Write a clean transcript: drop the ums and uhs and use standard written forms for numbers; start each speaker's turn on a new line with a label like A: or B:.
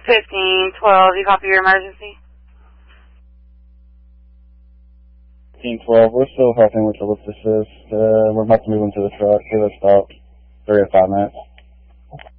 A: 1512, you copy your emergency?
B: 1512, we're still helping with the lift assist. We're about to move into the truck. Give us about 3 to 5 minutes.